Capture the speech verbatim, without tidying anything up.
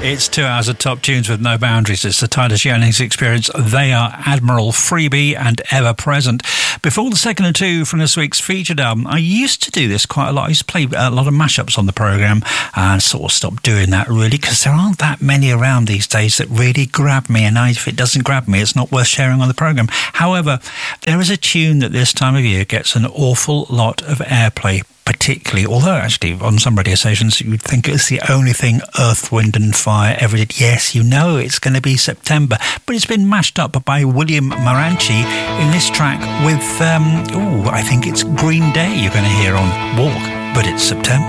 It's two hours of top tunes with no boundaries. It's the Titus Yearnings Experience. They are Admiral, Freebie and Ever Present. Before the second and two from this week's featured album, I used to do this quite a lot. I used to play a lot of mashups on the programme and sort of stopped doing that really because there aren't that many around these days that really grab me, and if it doesn't grab me, it's not worth sharing on the programme. However, there is a tune that this time of year gets an awful lot of airplay, particularly, although actually on some radio stations you'd think it's the only thing Earth, Wind and Fire ever did. Yes, you know it's going to be September, but it's been mashed up by William Moranchi in this track with, um, oh, I think it's Green Day you're going to hear on Walk, but it's September.